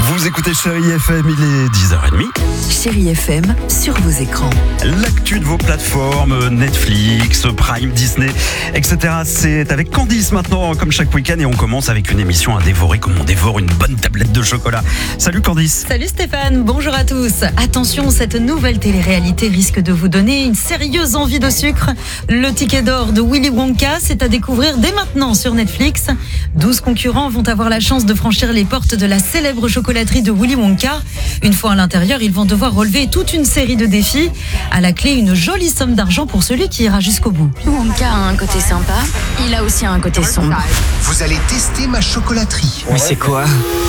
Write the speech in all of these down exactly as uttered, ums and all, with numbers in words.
Vous écoutez Chérie F M, il est dix heures trente. Chérie F M sur vos écrans. L'actu de vos plateformes, Netflix, Prime, Disney, et cetera. C'est avec Candice maintenant, comme chaque week-end, et on commence avec une émission à dévorer comme on dévore une bonne tablette de chocolat. Salut Candice. Salut Stéphane, bonjour à tous. Attention, cette nouvelle télé-réalité risque de vous donner une sérieuse envie de sucre. Le ticket d'or de Willy Wonka, c'est à découvrir dès maintenant sur Netflix. douze concurrents vont avoir la chance de franchir les portes de la célèbre chocolaterie de Willy Wonka. Une fois à l'intérieur, ils vont devoir relever toute une série de défis. À la clé, une jolie somme d'argent pour celui qui ira jusqu'au bout. Wonka a un côté sympa, il a aussi un côté sombre. Vous allez tester ma chocolaterie. Mais c'est quoi ?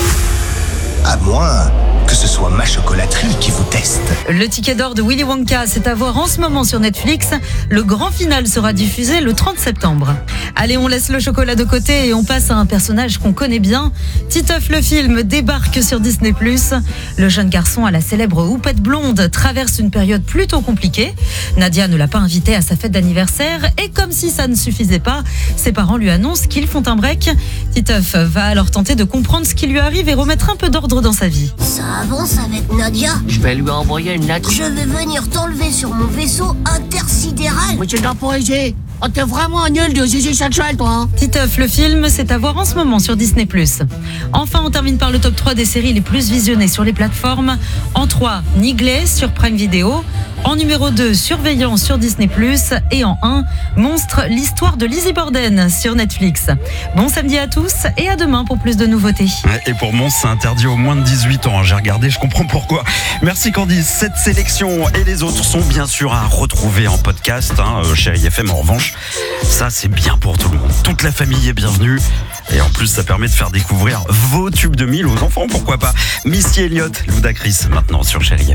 À moins que ce soit ma chocolaterie qui vous teste. Le ticket d'or de Willy Wonka, c'est à voir en ce moment sur Netflix. Le grand final sera diffusé le trente septembre. Allez, on laisse le chocolat de côté et on passe à un personnage qu'on connaît bien. Titeuf le film débarque sur Disney plus. Le jeune garçon à la célèbre houppette blonde traverse une période plutôt compliquée. Nadia ne l'a pas invité à sa fête d'anniversaire et comme si ça ne suffisait pas, ses parents lui annoncent qu'ils font un break. Titeuf va alors tenter de comprendre ce qui lui arrive et remettre un peu d'ordre dans sa vie. Ça avance avec Nadia. Je vais lui envoyer une lettre. Je vais venir t'enlever sur mon vaisseau intersidéral. Mais tu n'as pas essayé. Oh, t'es vraiment un nul de Gigi Satchel, toi. Hein. Titeuf, le film, c'est à voir en ce moment sur Disney plus. Enfin, on termine par le top trois des séries les plus visionnées sur les plateformes. En trois, Nigley sur Prime Video. En numéro deux, Surveillance sur Disney plus. Et en un, Monstre, l'histoire de Lizzie Borden sur Netflix. Bon samedi à tous et à demain pour plus de nouveautés. Et pour Monstre, c'est interdit aux moins de dix-huit ans. J'ai regardé, je comprends pourquoi. Merci Candice. Cette sélection et les autres sont bien sûr à retrouver en podcast. Hein, Chérie F M, en revanche, ça c'est bien pour tout le monde. Toute la famille est bienvenue. Et en plus, ça permet de faire découvrir vos tubes de mille aux enfants, pourquoi pas. Missy Elliott, Ludacris, maintenant sur Chérie F M.